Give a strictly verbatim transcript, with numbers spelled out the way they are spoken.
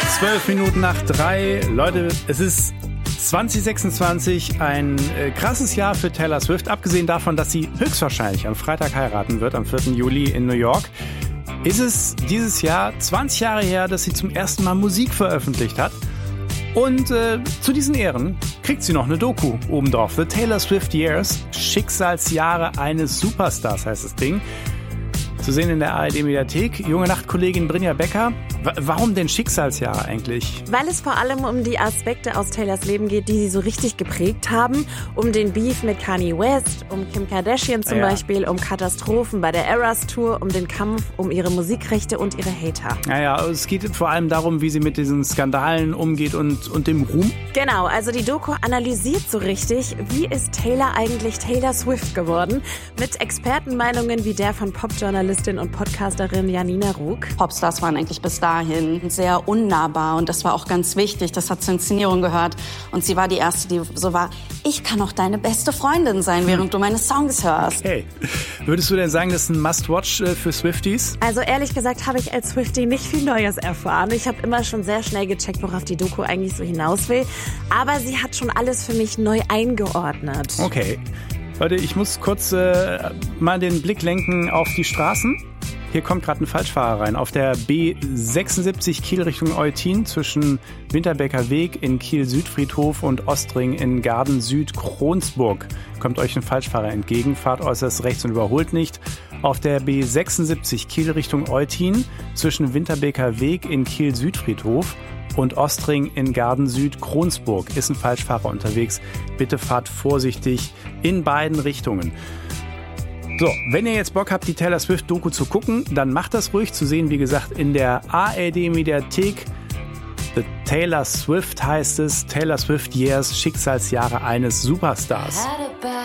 Zwölf Minuten nach drei. Leute, es ist zwanzig sechsundzwanzig, ein äh, krasses Jahr für Taylor Swift. Abgesehen davon, dass sie höchstwahrscheinlich am Freitag heiraten wird, am vierten Juli in New York, ist es dieses Jahr zwanzig Jahre her, dass sie zum ersten Mal Musik veröffentlicht hat. Und äh, zu diesen Ehren kriegt sie noch eine Doku obendrauf. The Taylor Swift Years, Schicksalsjahre eines Superstars heißt das Ding. Zu sehen in der A R D-Mediathek. Junge Nachtkollegin Brinja Becker. W- warum denn Schicksalsjahre eigentlich? Weil es vor allem um die Aspekte aus Taylors Leben geht, die sie so richtig geprägt haben. Um den Beef mit Kanye West, um Kim Kardashian zum ja. Beispiel, um Katastrophen bei der Eras Tour, um den Kampf um ihre Musikrechte und ihre Hater. Naja, es geht vor allem darum, wie sie mit diesen Skandalen umgeht und, und dem Ruhm. Genau, also die Doku analysiert so richtig, wie ist Taylor eigentlich Taylor Swift geworden? Mit Expertenmeinungen wie der von Popjournalistin und Podcasterin Janina Rug. Popstars waren eigentlich bis dahin sehr unnahbar und das war auch ganz wichtig. Das hat zur Inszenierung gehört und sie war die Erste, die so war, ich kann auch deine beste Freundin sein, während du meine Songs hörst. Hey, würdest du denn sagen, das ist ein Must-Watch für Swifties? Also ehrlich gesagt habe ich als Swiftie nicht viel Neues erfahren. Ich habe immer schon sehr schnell gecheckt, worauf die Doku eigentlich so hinaus will. Aber sie hat schon alles für mich neu eingeordnet. Okay. Leute, ich muss kurz äh, mal den Blick lenken auf die Straßen. Hier kommt gerade ein Falschfahrer rein. Auf der B sechsundsiebzig Kiel Richtung Eutin zwischen Winterbeker Weg in Kiel-Südfriedhof und Ostring in Garden-Süd-Kronsburg kommt euch ein Falschfahrer entgegen. Fahrt äußerst rechts und überholt nicht. Auf der B sechsundsiebzig Kiel Richtung Eutin zwischen Winterbeker Weg in Kiel-Südfriedhof und Ostring in Garden-Süd-Kronsburg ist ein Falschfahrer unterwegs. Bitte fahrt vorsichtig in beiden Richtungen. So, wenn ihr jetzt Bock habt, die Taylor Swift-Doku zu gucken, dann macht das ruhig. Zu sehen, wie gesagt, in der A R D-Mediathek. The Taylor Swift heißt es. Taylor Swift Years, Schicksalsjahre eines Superstars.